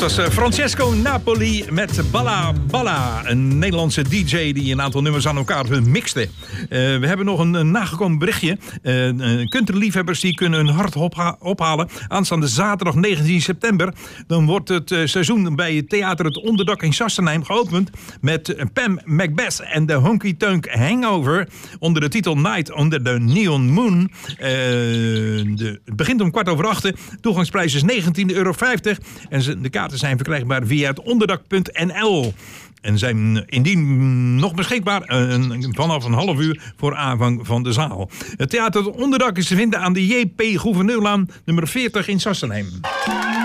was Francesco Napoli met Balla Balla. Een Nederlandse DJ die een aantal nummers aan elkaar mixte. We hebben nog een nagekomen berichtje. Countryliefhebbers die kunnen hun hart ophalen. Aanstaande zaterdag 19 september. Dan wordt het seizoen bij het theater Het Onderdak in Sassenheim geopend. Met Pam Macbeth en de Honky Tonk Hangover. Onder de titel Night Under the Neon Moon. Het begint om 7:15. Toegangsprijs is €19,50. En de kaarten zijn verkrijgbaar via het onderdak.nl. En zijn indien nog beschikbaar vanaf 1:30 voor aanvang van de zaal. Het theater Het Onderdak is te vinden aan de J.P. Gouverneurlaan nummer 40 in Sassenheim.